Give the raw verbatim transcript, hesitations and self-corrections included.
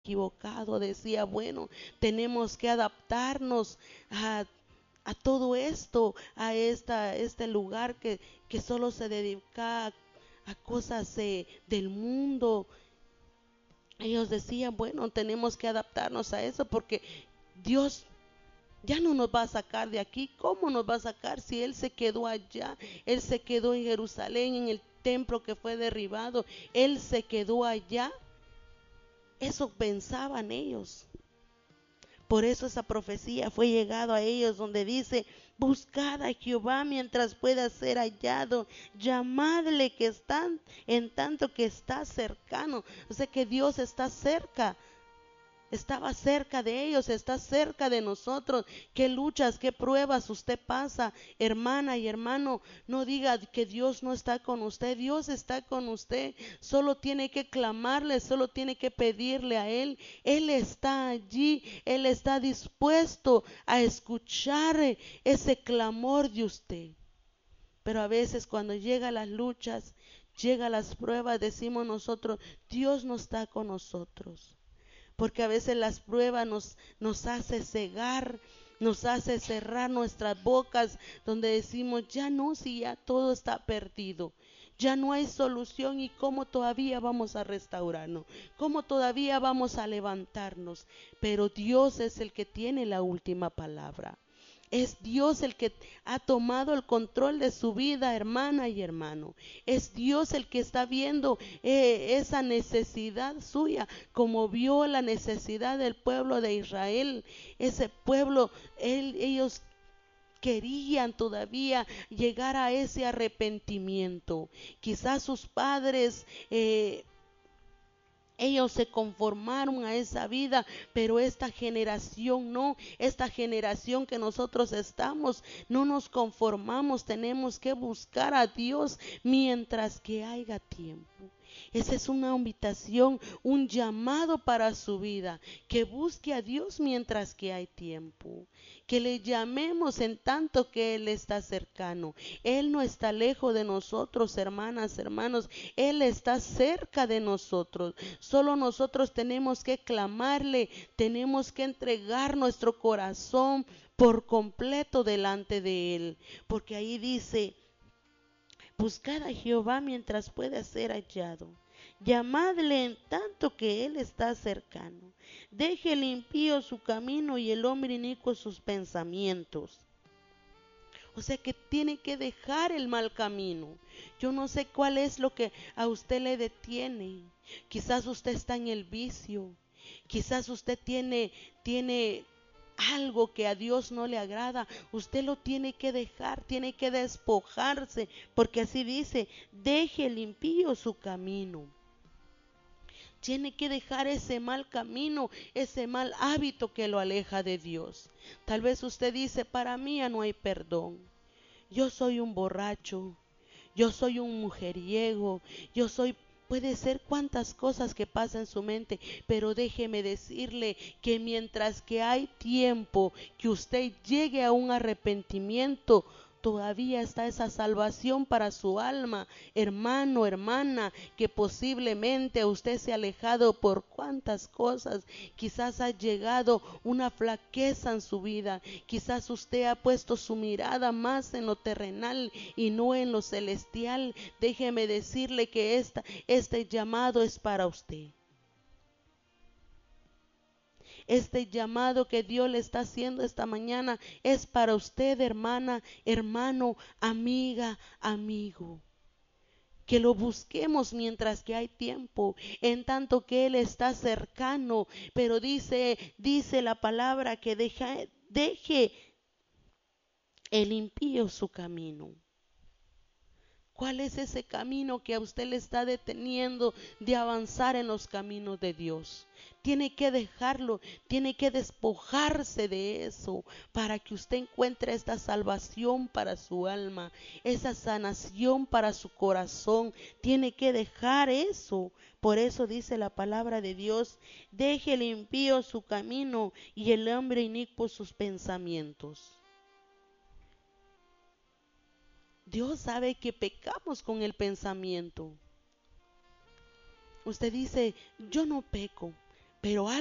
equivocado. Decía, bueno, tenemos que adaptarnos a, a todo esto, a esta, este lugar que, que solo se dedica a, a cosas eh, del mundo. Ellos decían, bueno, tenemos que adaptarnos a eso porque Dios ya no nos va a sacar de aquí. ¿Cómo nos va a sacar si Él se quedó allá? Él se quedó en Jerusalén, en el templo que fue derribado. Él se quedó allá. Eso pensaban ellos. Por eso esa profecía fue llegado a ellos donde dice, buscad a Jehová mientras pueda ser hallado, llamadle que están en tanto que está cercano. O sea que Dios está cerca. Estaba cerca de ellos, está cerca de nosotros. ¿Qué luchas, qué pruebas usted pasa, hermana y hermano? No diga que Dios no está con usted. Dios está con usted. Solo tiene que clamarle, solo tiene que pedirle a Él. Él está allí, Él está dispuesto a escuchar ese clamor de usted. Pero a veces cuando llegan las luchas, llegan las pruebas, decimos nosotros, Dios no está con nosotros. Porque a veces las pruebas nos, nos hace cegar, nos hace cerrar nuestras bocas, donde decimos, ya no, si ya todo está perdido, ya no hay solución y cómo todavía vamos a restaurarnos, cómo todavía vamos a levantarnos. Pero Dios es el que tiene la última palabra. Es Dios el que ha tomado el control de su vida, hermana y hermano. Es Dios el que está viendo eh, esa necesidad suya, como vio la necesidad del pueblo de Israel. Ese pueblo, él, ellos querían todavía llegar a ese arrepentimiento. Quizás sus padres eh, ellos se conformaron a esa vida, pero esta generación no, esta generación que nosotros estamos, no nos conformamos, tenemos que buscar a Dios mientras que haya tiempo. Esa es una invitación, un llamado para su vida, que busque a Dios mientras que hay tiempo, que le llamemos en tanto que Él está cercano. Él no está lejos de nosotros, hermanas, hermanos, Él está cerca de nosotros. Solo nosotros tenemos que clamarle, tenemos que entregar nuestro corazón por completo delante de Él, porque ahí dice, buscad a Jehová mientras pueda ser hallado. Llamadle en tanto que Él está cercano. Deje el impío su camino y el hombre inicuo sus pensamientos. O sea que tiene que dejar el mal camino. Yo no sé cuál es lo que a usted le detiene. Quizás usted está en el vicio. Quizás usted tiene, tiene algo que a Dios no le agrada. Usted lo tiene que dejar, tiene que despojarse. Porque así dice, deje el impío su camino. Tiene que dejar ese mal camino, ese mal hábito que lo aleja de Dios. Tal vez usted dice, para mí ya no hay perdón. Yo soy un borracho, yo soy un mujeriego, yo soy... Puede ser cuantas cosas que pasan en su mente, pero déjeme decirle que mientras que hay tiempo que usted llegue a un arrepentimiento, todavía está esa salvación para su alma, hermano, hermana, que posiblemente usted se ha alejado por cuantas cosas, quizás ha llegado una flaqueza en su vida, quizás usted ha puesto su mirada más en lo terrenal y no en lo celestial. Déjeme decirle que esta, este llamado es para usted. Este llamado que Dios le está haciendo esta mañana es para usted, hermana, hermano, amiga, amigo. Que lo busquemos mientras que hay tiempo, en tanto que Él está cercano. Pero dice, dice la palabra que deja, deje el impío su camino. ¿Cuál es ese camino que a usted le está deteniendo de avanzar en los caminos de Dios? Tiene que dejarlo, tiene que despojarse de eso para que usted encuentre esta salvación para su alma, esa sanación para su corazón. Tiene que dejar eso. Por eso dice la palabra de Dios, deje el impío su camino y el hombre inicuo sus pensamientos. Dios sabe que pecamos con el pensamiento. Usted dice, yo no peco, pero